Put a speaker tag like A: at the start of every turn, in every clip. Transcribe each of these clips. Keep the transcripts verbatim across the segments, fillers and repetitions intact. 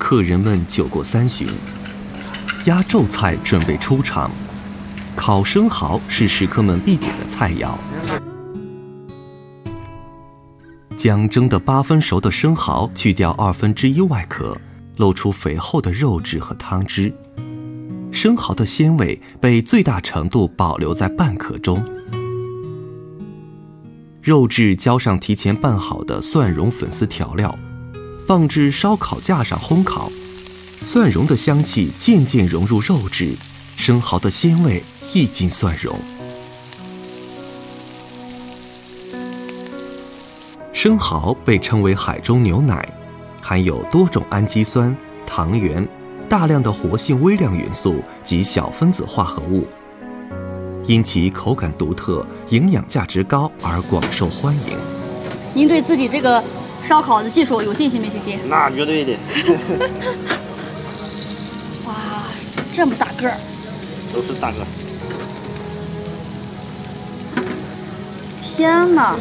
A: 客人们酒过三巡，压轴菜准备出场。烤生蚝是食客们必点的菜肴。将蒸得八分熟的生蚝去掉二分之一外壳，露出肥厚的肉质和汤汁。生蚝的鲜味被最大程度保留在半壳中。肉质浇上提前拌好的蒜蓉粉丝调料，放置烧烤架上烘烤。蒜蓉的香气渐渐融入肉质，生蚝的鲜味溢进蒜蓉。生蚝被称为海中牛奶，含有多种氨基酸、糖原、大量的活性微量元素及小分子化合物，因其口感独特、营养价值高而广受欢迎。
B: 您对自己这个烧烤的技术有信心没信心？
C: 那绝对的。
B: 哇，这么大个儿！
C: 都是大个。
B: 天哪！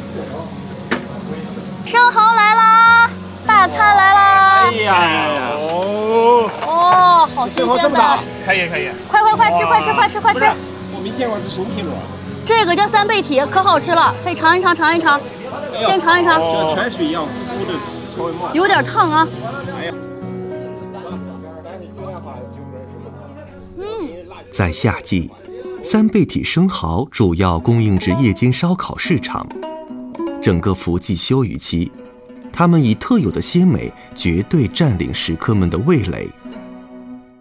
B: 生蚝来啦！大餐来啦！
C: 哎呀，哦，
B: 哦，好新鲜的！
C: 可以可以，
B: 快快快吃快吃快吃快吃！
C: 我没见过这熟皮螺。
B: 这个叫三倍体，可好吃了，可以尝一尝尝一尝，先尝一尝。
C: 这泉水一样糊的，稍微冒。
B: 有点烫啊。
C: 哎呀，
B: 嗯，
A: 在夏季，三倍体生蚝主要供应至夜间烧烤市场。整个伏季休渔期，它们以特有的鲜美绝对占领食客们的味蕾。